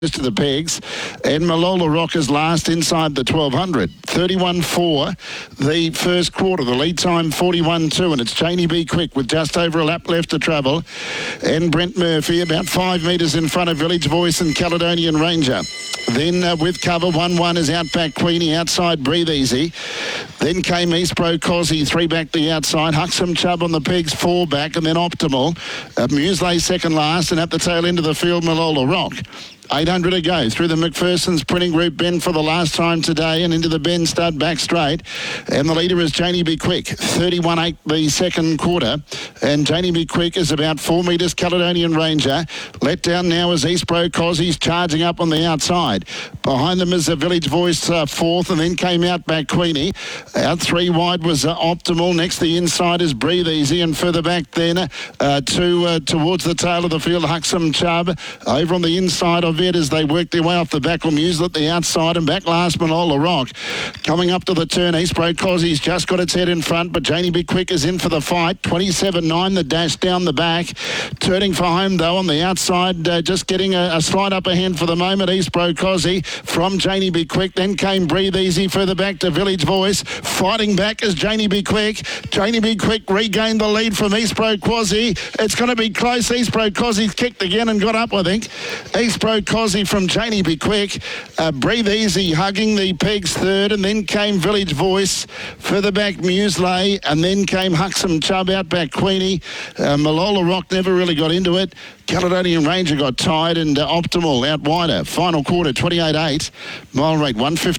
to the pegs, and Malola Rock is last inside the 1200. 31.4 the first quarter. The lead time 41.2, and it's Janie B. Quick with just over a lap left to travel, and Brent Murphy about 5 metres in front of Village Voice and Caledonian Ranger. Then with cover, 1-1 is Outback Queenie, outside Breathe Easy. Then came East Pro Cosy, 3 back the outside. Huxham Chubb on the pegs, 4 back, and then Optimal. Museley second last, and at the tail end of the field, Malola Rock. 800 to go through the McPherson's Printing Group bend for the last time today, and into the bend stud back straight. And the leader is Janie B. Quick, 31.8 the second quarter. And Janie B. Quick is about 4 metres Caledonian Ranger. Let down now is East Pro Cossy's charging up on the outside. Behind them is the Village Voice fourth, and then came Outback Queenie. Out 3 wide was Optimal. Next the inside is Breathe Easy, and further back then towards the tail of the field, Huxham Chubb. Over on the inside of it as they work their way off the back, will Museley at the outside, and back last Malola Rock. Coming up to the turn, East Pro Cossy's just got its head in front, but Janie B. Quick is in for the fight. 27.9 the dash down the back. Turning for home though on the outside, just getting a slight upper hand for the moment, East Pro Cossy from Janie B. Quick. Then came Breathe Easy further back to Village Voice. Fighting back is Janie B. Quick. Janie B. Quick regained the lead from East Pro Cossy. It's going to be close. East Pro Cossy's kicked again and got up, I think. East Pro Cosy from Janie B. Quick. Breathe Easy hugging the pegs third, and then came Village Voice. Further back Museley, and then came Huxham Chubb, Outback Queenie. Malola Rock never really got into it. Caledonian Ranger got tied, and Optimal out wider. Final quarter 28.8. Mile rate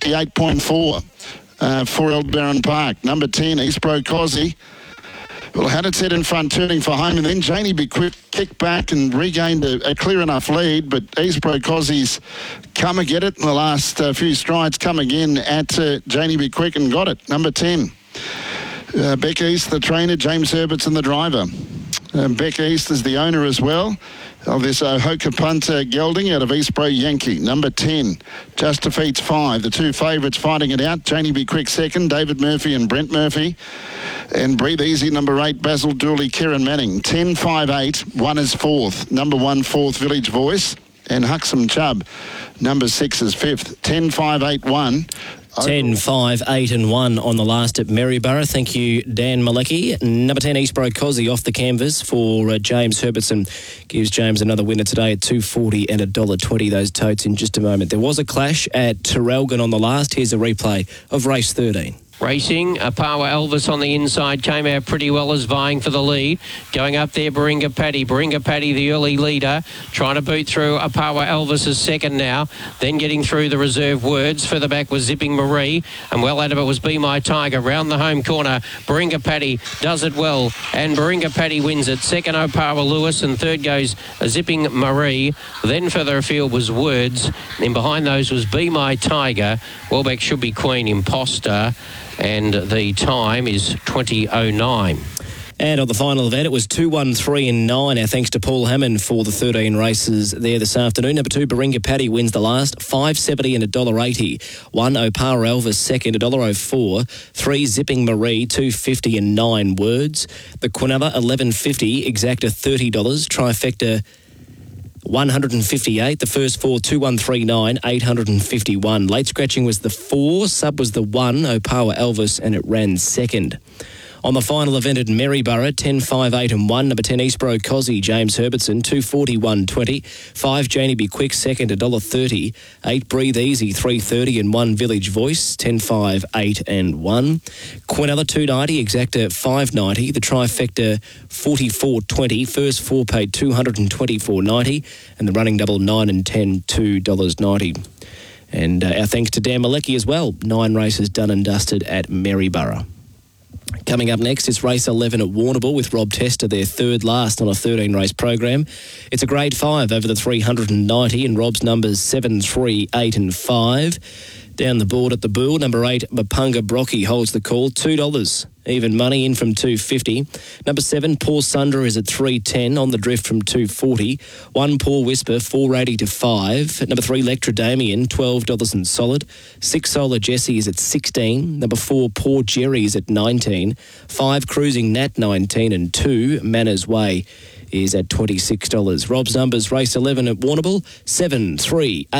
158.4 for Aldebaran Park. Number 10 East Pro Cosy. Well, had its head in front, turning for home, and then Janie B. Quick kicked back and regained a clear enough lead, but East Pro Cossy's come and get it in the last few strides, come again at Janie B. Quick and got it. Number 10. Beck East, the trainer, James Herbertson, the driver. Beck East is the owner as well of this Hoka Punter gelding out of East Pro Yankee. Number 10 just defeats 5. The two favourites fighting it out. Janie B. Quick second, David Murphy and Brent Murphy. And Breathe Easy, number 8, Basil Dooley, Kieran Manning. 10, 5, 8. 1 is fourth. Number 1, fourth, Village Voice. And Huxham Chubb, number 6 is fifth. 10, 5, 8, 1. 10, 5, 8 and 1 on the last at Maryborough. Thank you, Dan Malecki. Number 10, East Pro Cosy off the canvas for James Herbertson. Gives James another winner today at $2.40 and $1.20. Those totes in just a moment. There was a clash at Terrelgan on the last. Here's a replay of race 13. Racing, Apawa Elvis on the inside, came out pretty well as vying for the lead. Going up there, Baringa Paddy. Baringa Paddy, the early leader, trying to boot through Apawa Elvis as second now. Then getting through the reserve Words. Further back was Zipping Marie, and well out of it was Be My Tiger. Round the home corner, Baringa Paddy does it well, and Baringa Paddy wins it. Second, Apawa Lewis, and third goes Zipping Marie. Then further afield was Words, and behind those was Be My Tiger. Welbeck Should Be Queen, Imposter. And the time is 20.09. And on the final event, it was 2, 1, 3 and 9. Our thanks to Paul Hammond for the 13 races there this afternoon. Number 2, Baringa Paddy wins the last, $5.70 and $1.80. 1, Opara Elvis second, $1.04. 3, Zipping Marie, $2.50 and 9 Words. The Quinella, $11.50. Exacta, $30. Trifecta, 158. The first 4, 2139, 851. Late scratching was the 4, sub was the 1, Opawa Elvis, and it ran second. On the final event at Maryborough, 10, 5, 8 and 1. Number 10, East Pro Cosy, James Herbertson, 241.20. 5, Janie B. Quick, second, $1.30. 8, Breathe Easy, 3.30 and 1, Village Voice, 10, 5, 8 and 1. Quinella, 290, Exacta, 5.90. The trifecta, 44.20. First 4 paid $224.90. And the running double, 9 and 10, $2.90. And our thanks to Dan Malecki as well. 9 races done and dusted at Maryborough. Coming up next is race 11 at Warrnambool with Rob Tester, their third last on a 13-race program. It's a grade 5 over the 390, and Rob's numbers 7, 3, 8 and 5. Down the board at the Bull, number 8, Mapunga Brocky holds the call, $2. Even money in from $2.50. Number 7, Poor Sunder is at $3.10 on the drift from $2.40. 1, Poor Whisper, $4.80 to $5. Number 3, Lectrodamian, $12 and solid. 6, Solar Jessie is at $16. Number 4, Poor Jerry is at $19. 5, Cruising Nat, $19. And 2, Manners Way is at $26. Rob's numbers, race 11 at Warrnambool, 7, 3, 8.